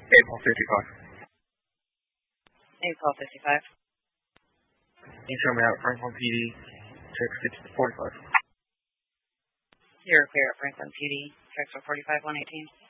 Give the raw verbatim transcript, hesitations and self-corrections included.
April fifty-five. April fifty-five. Can you show me out Franklin P D six forty-five? You're clear at Franklin P D, Texas forty-five one eighteen.